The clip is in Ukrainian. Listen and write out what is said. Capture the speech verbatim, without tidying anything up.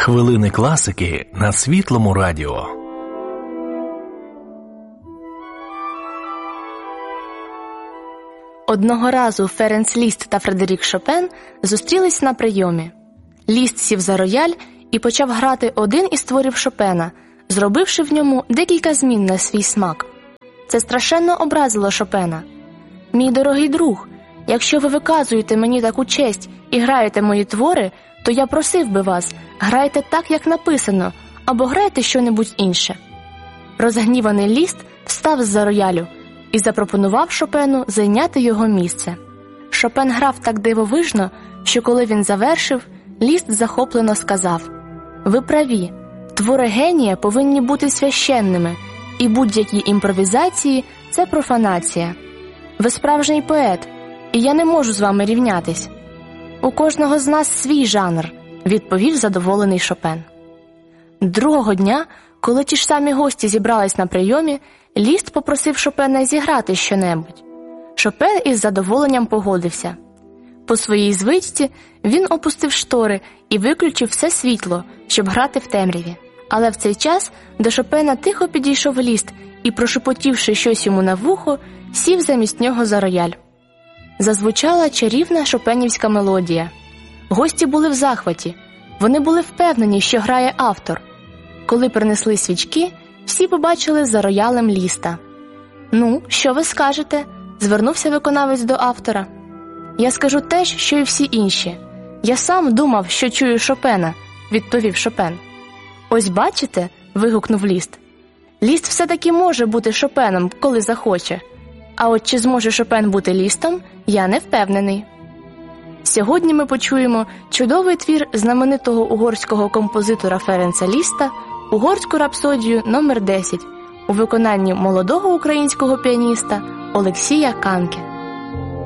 Хвилини класики на Світлому радіо. Одного разу Ференц Ліст та Фредерік Шопен зустрілись на прийомі. Ліст сів за рояль і почав грати один із творів Шопена, зробивши в ньому декілька змін на свій смак. Це страшенно образило Шопена. «Мій дорогий друг, якщо ви виказуєте мені таку честь і граєте мої твори, то я просив би вас, грайте так, як написано, або грайте що-небудь інше». Розгніваний Ліст встав з-за роялю і запропонував Шопену зайняти його місце. Шопен грав так дивовижно, що коли він завершив, Ліст захоплено сказав: «Ви праві, твори генія повинні бути священними, і будь-які імпровізації – це профанація. Ви справжній поет, і я не можу з вами рівнятись. У кожного з нас свій жанр», – відповів задоволений Шопен. Другого дня, коли ті ж самі гості зібрались на прийомі, Ліст попросив Шопена зіграти щонебудь. Шопен із задоволенням погодився. По своїй звичці він опустив штори і виключив все світло, щоб грати в темряві. Але в цей час до Шопена тихо підійшов Ліст і, прошепотівши щось йому на вухо, сів замість нього за рояль. Зазвучала чарівна шопенівська мелодія. Гості були в захваті. Вони були впевнені, що грає автор. Коли принесли свічки, всі побачили за роялем Ліста. «Ну, що ви скажете?» – звернувся виконавець до автора. «Я скажу те ж, що і всі інші. Я сам думав, що чую Шопена», – відповів Шопен. «Ось бачите?» – вигукнув Ліст. «Ліст все-таки може бути Шопеном, коли захоче. А от чи зможе Шопен бути Лістом, я не впевнений». Сьогодні ми почуємо чудовий твір знаменитого угорського композитора Ференца Ліста «Угорську рапсодію номер десять» у виконанні молодого українського піаніста Олексія Канке.